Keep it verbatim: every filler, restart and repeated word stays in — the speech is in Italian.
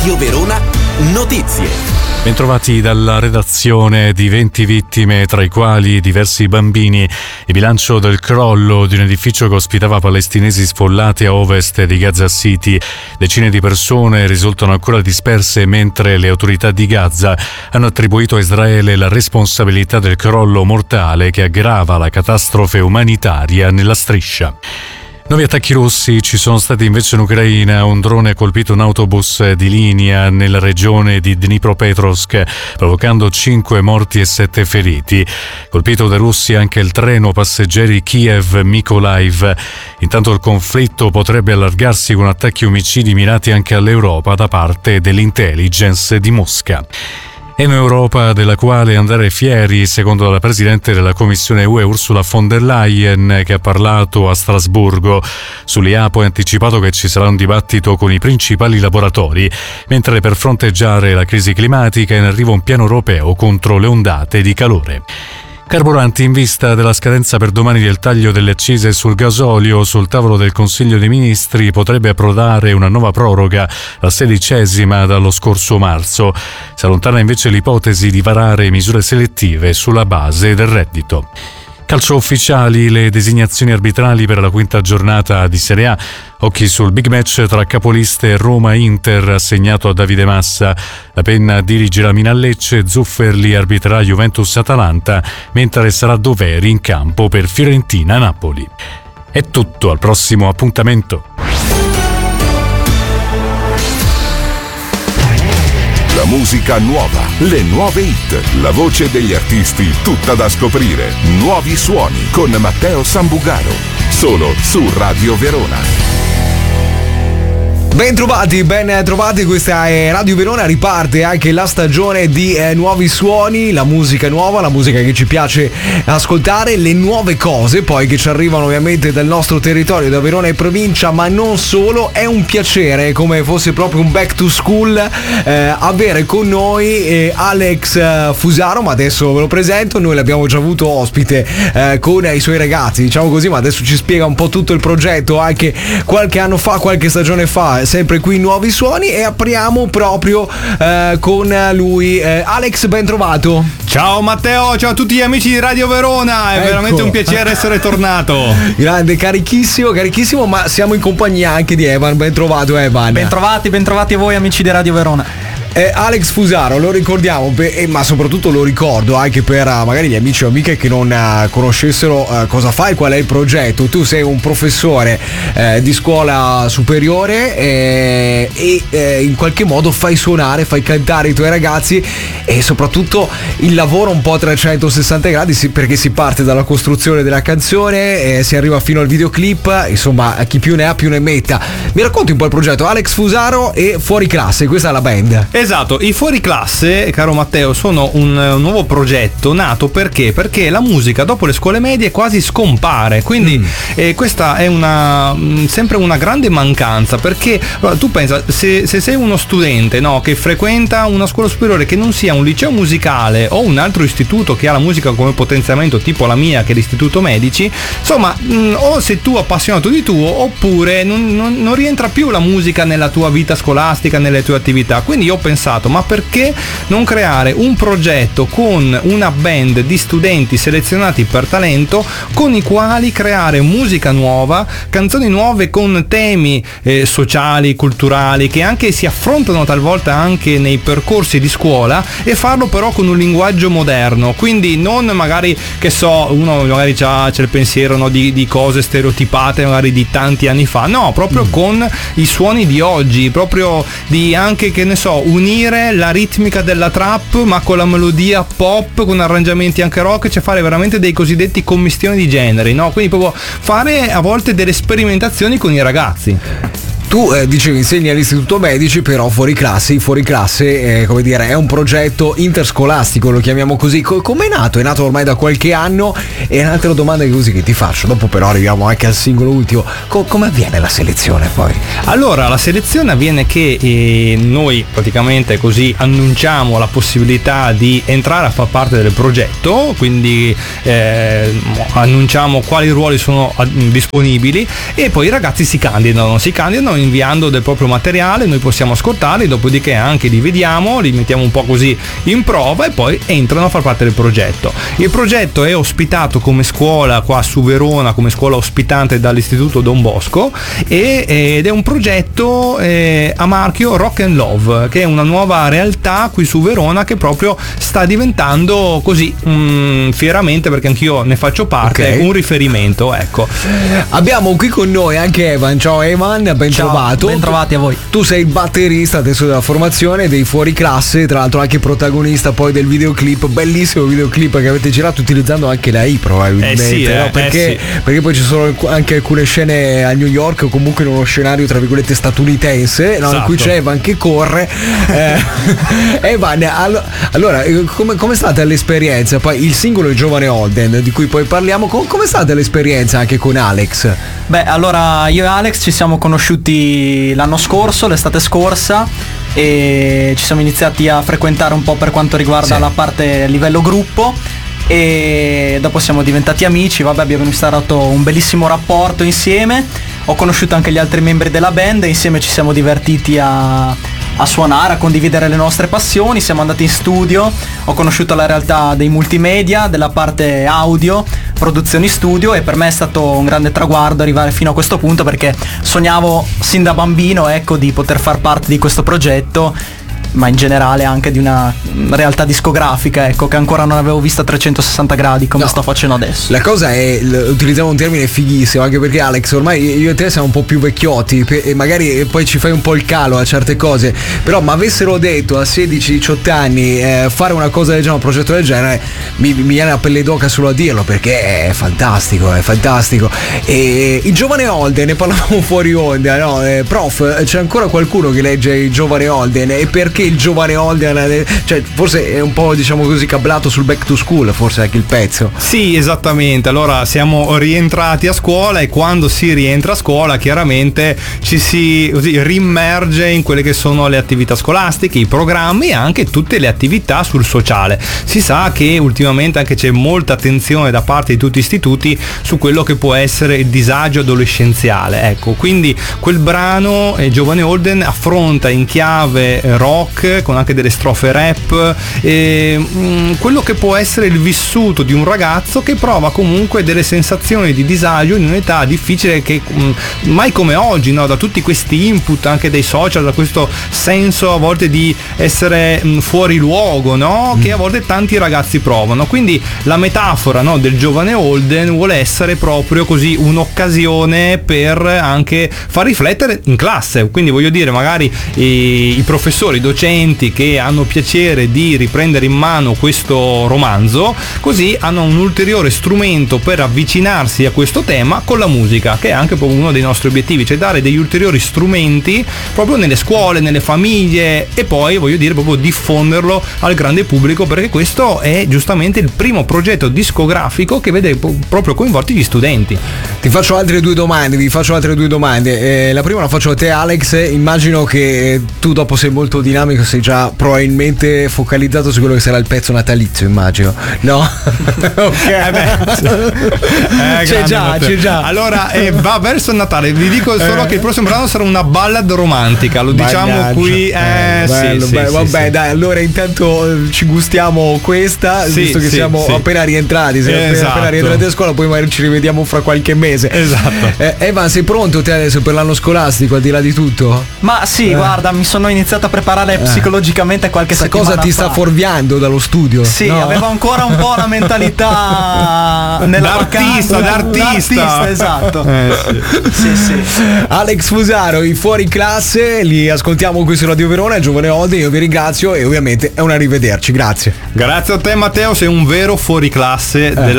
Radio Verona Notizie. Bentrovati dalla redazione. Di venti vittime, tra i quali diversi bambini. Il bilancio del crollo di un edificio che ospitava palestinesi sfollati a ovest di Gaza City. Decine di persone risultano ancora disperse, mentre le autorità di Gaza hanno attribuito a Israele la responsabilità del crollo mortale che aggrava la catastrofe umanitaria nella striscia. Nuovi attacchi russi ci sono stati invece in Ucraina. Un drone ha colpito un autobus di linea nella regione di Dnipropetrovsk, provocando cinque morti e sette feriti. Colpito dai russi anche il treno passeggeri Kiev-Mykolaiv. Intanto il conflitto potrebbe allargarsi con attacchi omicidi mirati anche all'Europa da parte dell'intelligence di Mosca. È un'Europa della quale andare fieri, secondo la Presidente della Commissione U E Ursula von der Leyen, che ha parlato a Strasburgo. Sull'I A P O ha anticipato che ci sarà un dibattito con i principali laboratori, mentre per fronteggiare la crisi climatica è in arrivo un piano europeo contro le ondate di calore. Carburanti, in vista della scadenza per domani del taglio delle accise sul gasolio, sul tavolo del Consiglio dei Ministri potrebbe approdare una nuova proroga, la sedicesima dallo scorso marzo. Si allontana invece l'ipotesi di varare misure selettive sulla base del reddito. Calcio ufficiali, le designazioni arbitrali per la quinta giornata di Serie A. Occhi sul big match tra capoliste Roma-Inter assegnato a Davide Massa. La penna dirige Milan-Lecce, Zufferli arbiterà Juventus-Atalanta, mentre sarà Doveri in campo per Fiorentina-Napoli. È tutto, al prossimo appuntamento. La musica nuova, le nuove hit, la voce degli artisti tutta da scoprire. Nuovi suoni con Matteo Sambugaro, solo su Radio Verona. Ben trovati, ben trovati, questa è Radio Verona, riparte anche la stagione di eh, nuovi suoni, la musica nuova, la musica che ci piace ascoltare, le nuove cose poi che ci arrivano ovviamente dal nostro territorio, da Verona e provincia, ma non solo. È un piacere, come fosse proprio un back to school, eh, avere con noi eh, Alex Fusaro, ma adesso ve lo presento. Noi l'abbiamo già avuto ospite eh, con i suoi ragazzi, diciamo così, ma adesso ci spiega un po' tutto il progetto, anche qualche anno fa, qualche stagione fa, sempre qui Nuovi Suoni, e apriamo proprio eh, con lui. eh, Alex, ben trovato. Ciao Matteo, ciao a tutti gli amici di Radio Verona, è ecco. veramente un piacere essere tornato. Grande, carichissimo, carichissimo, ma siamo in compagnia anche di Evan. Ben trovato Evan. Ben trovati, ben trovati a voi amici di Radio Verona. Eh, Alex Fusaro, lo ricordiamo, per, eh, ma soprattutto lo ricordo anche per uh, magari gli amici o amiche che non uh, conoscessero uh, cosa fai, qual è il progetto. Tu sei un professore eh, di scuola superiore eh, e eh, in qualche modo fai suonare, fai cantare i tuoi ragazzi, e soprattutto il lavoro un po' a trecentosessanta gradi, sì, perché si parte dalla costruzione della canzone, eh, si arriva fino al videoclip, insomma chi più ne ha più ne metta. Mi racconti un po' il progetto Alex Fusaro e Fuori Classe, questa è la band. Esatto, i Fuori Classe, caro Matteo, sono un, un nuovo progetto nato perché? Perché la musica dopo le scuole medie quasi scompare, quindi mm. eh, questa è una mh, sempre una grande mancanza, perché allora, tu pensa, se, se sei uno studente, no, che frequenta una scuola superiore che non sia un liceo musicale o un altro istituto che ha la musica come potenziamento, tipo la mia che è l'Istituto Medici, insomma mh, o sei tu appassionato di tuo, oppure non, non, non rientra più la musica nella tua vita scolastica, nelle tue attività. Quindi io ho pensato, ma perché non creare un progetto con una band di studenti selezionati per talento, con i quali creare musica nuova, canzoni nuove con temi eh, sociali, culturali, che anche si affrontano talvolta anche nei percorsi di scuola, e farlo però con un linguaggio moderno. Quindi non magari, che so, uno magari già c'è il pensiero, no, di, di cose stereotipate magari di tanti anni fa, no, proprio mm. con i suoni di oggi, proprio di anche, che ne so, unire la ritmica della trap ma con la melodia pop, con arrangiamenti anche rock, cioè fare veramente dei cosiddetti commistioni di generi, no? Quindi proprio fare a volte delle sperimentazioni con i ragazzi. Tu eh, dicevi insegni all'Istituto Medici, però Fuori Classe, Fuori Classe eh, come dire, è un progetto interscolastico, lo chiamiamo così. Co- come è nato? È nato ormai da qualche anno, e un'altra domanda così che ti faccio, dopo però arriviamo anche al singolo ultimo. Co- come avviene la selezione poi? Allora, la selezione avviene che eh, noi praticamente così annunciamo la possibilità di entrare a far parte del progetto, quindi eh, annunciamo quali ruoli sono a- disponibili, e poi i ragazzi si candidano, si candidano in inviando del proprio materiale, noi possiamo ascoltarli, dopodiché anche li vediamo, li mettiamo un po' così in prova e poi entrano a far parte del progetto. Il progetto è ospitato come scuola qua su Verona, come scuola ospitante dall'Istituto Don Bosco, e, ed è un progetto eh, a marchio Rock and Love, che è una nuova realtà qui su Verona che proprio sta diventando così mh, fieramente, perché anch'io ne faccio parte, Okay. un riferimento, ecco. Abbiamo qui con noi anche Evan. Ciao Evan, ben Ciao, trovato. ben trovati a voi. Tu sei il batterista adesso della formazione dei Fuori Classe, tra l'altro anche protagonista poi del videoclip, bellissimo videoclip che avete girato utilizzando anche la I probabilmente, Eh sì, eh, no? perché, eh sì. perché poi ci sono anche alcune scene a New York o comunque in uno scenario tra virgolette statunitense, no? In cui Esatto. c'è Evan che corre. eh, Evan, allo- allora eh, come com'è stata l'esperienza? Poi il singolo Il Giovane Holden, di cui poi parliamo, com- com'è stata l'esperienza anche con Alex? Beh, allora io e Alex ci siamo conosciuti l'anno scorso, l'estate scorsa, e ci siamo iniziati a frequentare un po' per quanto riguarda Sì. la parte a livello gruppo, e dopo siamo diventati amici. Vabbè, abbiamo instaurato un bellissimo rapporto insieme. Ho conosciuto anche gli altri membri della band e insieme ci siamo divertiti a, a suonare, a condividere le nostre passioni. Siamo andati in studio, ho conosciuto la realtà dei multimedia, della parte audio, produzioni studio, e per me è stato un grande traguardo arrivare fino a questo punto, perché sognavo sin da bambino, ecco, di poter far parte di questo progetto, ma in generale anche di una realtà discografica, ecco, che ancora non avevo vista a trecentosessanta gradi come No. sto facendo adesso. La cosa è, l- utilizziamo un termine fighissimo, anche perché Alex, ormai io e te siamo un po' più vecchiotti pe- e magari poi ci fai un po' il calo a certe cose, però ma avessero detto a sedici diciotto anni eh, fare una cosa del genere, un progetto del genere, mi, mi viene la pelle d'oca solo a dirlo, perché è fantastico, è fantastico. E il Giovane Holden, ne parlavamo fuori onda, no? Eh, prof, c'è ancora qualcuno che legge Il Giovane Holden, e perché il Giovane Holden, eh, cioè forse è un po', diciamo così, cablato sul back to school, forse anche il pezzo. Sì, esattamente. Allora siamo rientrati a scuola, e quando si rientra a scuola chiaramente ci si così rimmerge in quelle che sono le attività scolastiche, i programmi e anche tutte le attività sul sociale. Si sa che ultimamente anche c'è molta attenzione da parte di tutti gli istituti su quello che può essere il disagio adolescenziale. Ecco, quindi quel brano eh, Giovane Holden affronta in chiave eh, rock, con anche delle strofe rap, e, mh, quello che può essere il vissuto di un ragazzo che prova comunque delle sensazioni di disagio in un'età difficile, che mh, mai come oggi, no? Da tutti questi input anche dei social, da questo senso a volte di essere mh, fuori luogo, no? Che a volte tanti ragazzi provano. Quindi la metafora, no, del Giovane Holden vuole essere proprio così un'occasione per anche far riflettere in classe. Quindi voglio dire, magari i, i professori, i docenti che hanno piacere di riprendere in mano questo romanzo, così hanno un ulteriore strumento per avvicinarsi a questo tema con la musica, che è anche proprio uno dei nostri obiettivi, cioè dare degli ulteriori strumenti proprio nelle scuole, nelle famiglie, e poi voglio dire proprio diffonderlo al grande pubblico, perché questo è giustamente il primo progetto discografico che vede po- proprio coinvolti gli studenti. Ti faccio altre due domande, vi faccio altre due domande. Eh, la prima la faccio a te, Alex. Immagino che tu, dopo, sei molto dinamico, sei già probabilmente focalizzato su quello che sarà il pezzo natalizio, immagino. No? Ok. Eh beh, c'è eh, grande già, Matteo. c'è già. Allora eh, va verso il Natale. Vi dico solo Eh. che il prossimo brano sarà una ballad romantica. Lo diciamo Mannaggia. qui. Eh, Eh, sì, bello, sì, bello. sì, Vabbè, sì. dai, allora intanto eh, ci gustiamo questa, Sì, visto che sì, siamo sì. appena rientrati. Siamo appena- Esatto. appena rientrati a scuola, poi magari ci rivediamo fra qualche mese. Esatto. Eh, Evan, sei pronto te adesso per l'anno scolastico, al di là di tutto? Ma sì, Eh. guarda, mi sono iniziato a preparare psicologicamente qualche Questa settimana cosa ti sta fa. fuorviando dallo studio? Sì, no? avevo ancora un po' la mentalità nella D'artista, vacanza. d'artista. D'artista, esatto. Eh, sì. Sì, sì. Alex Fusaro, i Fuori Classe, li ascoltiamo qui su Radio Verona, il Giovane Holden. Io vi ringrazio e ovviamente è un arrivederci, grazie. Grazie a te, Matteo, sei un vero fuoriclasse della